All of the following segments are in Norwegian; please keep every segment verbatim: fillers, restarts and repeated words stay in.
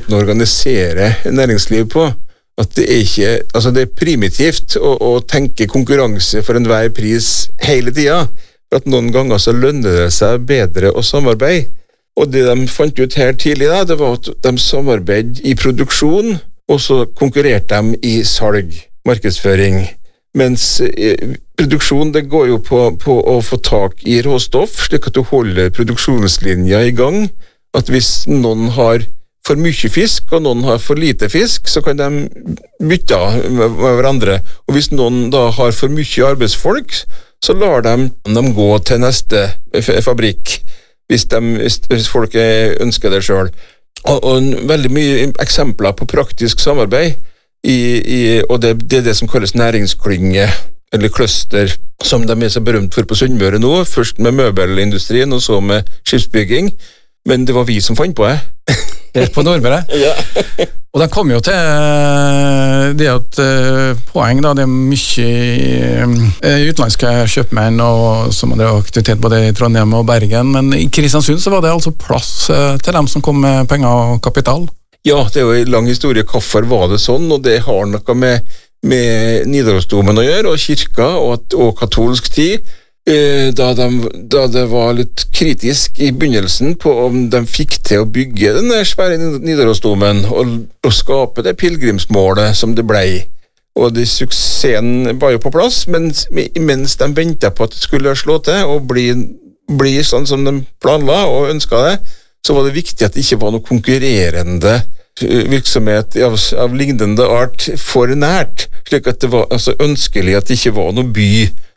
måten å organisere næringsliv på, at det er ikke, altså det er primitivt å, å tenke konkurranse for enhver pris hele tiden, for at noen ganger så lønner det seg bedre å samarbeide. Og det de fant ut her tidlig da, det var at de samarbeidet i produksjon, og så konkurrerte de i salg, markedsføring. Mens eh, produksjon, det går jo på, på å få tak i råstoff, slik at du holder produksjonslinja i gang. At hvis noen har for mye fisk, og noen har for lite fisk, så kan de bytte med, med hverandre. Og hvis noen da har for mye arbeidsfolk, så lar de dem gå til neste fabrikk, hvis, de, hvis, hvis folk ønsker det selv. Og, og veldig mye eksempler på praktisk samarbeid, i, i, og det, det er det som kalles næringsklynge, eller cluster, som de er så berømt for på Sunnmøre nå, først med møbelindustrien, og så med skipsbygging. Men det var vi som fant på det. Det er på Nordmøre. Ja. Og den kom jo til det at poeng da, det er mye utenlandske kjøpmenn og som hadde aktivitet både i Trondheim og Bergen, men i Kristiansund så var det altså plass til dem som kom med penger og kapital. Ja, det er jo en lang historie. Hvorfor var det sånn, og det har noe med, med Nidarosdomen å gjøre, og kirka, og, og katolsk tid, Da, de, da det var litt kritisk i begynnelsen på om de fikk til å bygge den svære Nidarosdomen og, og skape det pilgrimsmålet som det ble. Og det, suksessen var jo på plass, men mens de ventet på at det skulle slå til og bli, bli sånn som de planla og ønsket det, så var det viktig at det ikke var noe konkurrerende virksomhet av, av lignende art for nært, slik at det var altså, ønskelig at det ikke var noe by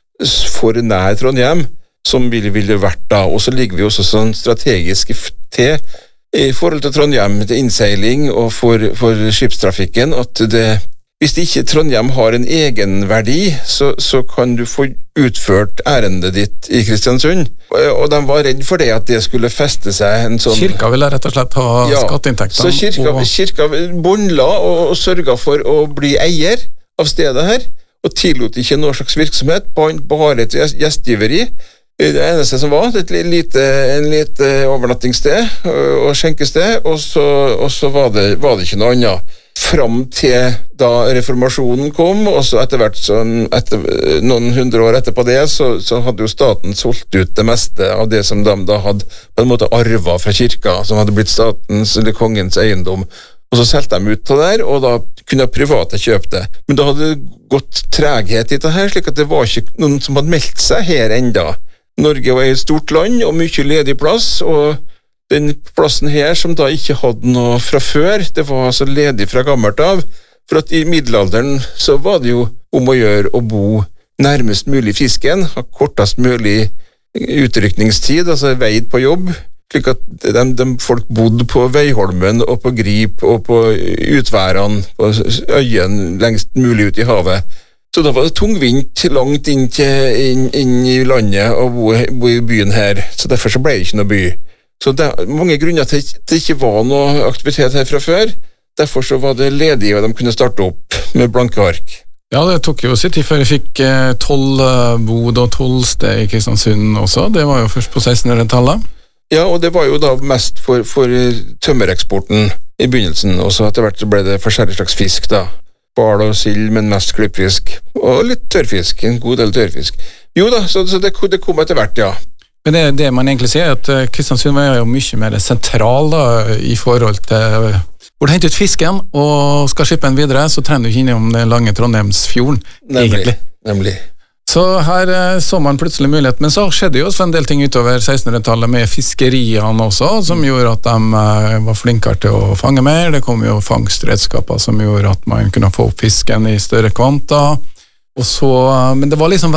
for nær Trondheim, som ville, ville vært da, og så ligger vi også sånn strategisk til i forhold til Trondheim, til innseiling og for, for skipstrafikken, at det, hvis det ikke Trondheim har en egenverdi, så, så kan du få utført ærendet ditt i Kristiansund, og de var redd for det at det skulle feste seg en sånn... Kirka ville rett og slett ha ja, skatteinntekter. Så kirka, og... kirka båndla og, og sørget for å bli eier av stedet her, og tillot ikke noen slags virksomhet, bare et gjestgiveri. Det eneste som var, et lite, en lite overnattingssted og skjenkested, og så, og så var, det, var det ikke noe annet. Fram til da reformasjonen kom, og så etter hvert, sånn, etter, noen hundre år etterpå det, så, så hadde jo staten solgt ut det meste av det som de da hadde på en måte arvet fra kirka, som hadde blitt statens eller kongens eiendom. Og så solgte de ut det der, og da kunne private kjøpe det. Men da hadde det gått treghet i det her, slik at det var ikke noen som hadde meldt seg her enda. Norge var et stort land, og mye ledig plass, og den plassen her som da ikke hadde noe fra før, det var altså ledig fra gammelt av, for at i middelalderen så var det jo om å gjøre å bo nærmest mulig fisken, ha kortest mulig utrykningstid, altså veid på jobb, slik at de, de folk bodde på Veiholmen og på Grip og på utværene på øyen lengst mulig ut i havet. Så da var det tungvint langt inn, til, inn, inn i landet å bo, bo i byen her, så derfor så ble det ikke noe by. Så det er mange grunner til at det ikke var noe aktivitet her fra før, derfor så var det ledig og de kunne starte opp med blanke ark. Ja, det tok jo sitt tid før jeg fikk tolv bod og tolvsted i Kristiansund også, det var jo først på sekstenhundretallet. Ja, og det var jo da mest for, for tømmereksporten i begynnelsen, og så etter hvert ble det forskjellige slags fisk da. Bal og sild, men mest klippfisk, og litt tørrfisk, en god del tørrfisk. Jo da, så, så det, det kom etter hvert, ja. Men det, det man egentlig sier er at Kristiansund var jo mye mer sentral da, i forhold til hvor du henter ut fisken og skal skippe den videre, så trenger du ikke innom den lange Trondheimsfjorden, nemlig, egentlig. Nemlig. Så her så man plutselig mulighet, men så skjedde jo også en del ting utover sekstenhundretallet med fiskeriene også, som gjorde at de var flinkere til å fange mer. Det kom jo fangstredskaper som gjorde at man kunne få opp fisken i større kvanta. Og så, men det var liksom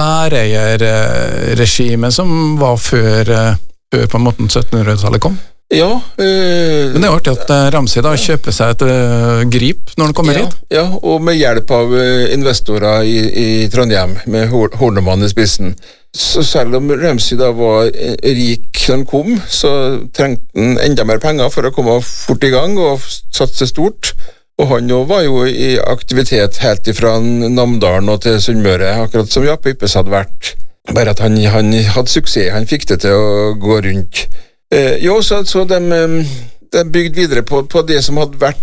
væreierregimet som var før, før på en måte syttenhundretallet kom. Ja. Øh, Men det er artig at Ramsay da kjøper seg et øh, grip når han kommer ja, hit. Ja, og med hjelp av øh, investorer i, i Trondheim, med Hornemann i spissen. Så selv om Ramsay da var rik når han kom, så trengte han enda mer penger for å komme fort i gang og satse stort. Og han var jo i aktivitet helt fra Namdalen og til Sunnmøre, akkurat som Jappe Yppes hadde vært. Bare at han, han hadde suksess, han fikk det til å gå rundt. Eh, jo, så, så de, de bygde videre på, på det som hadde vært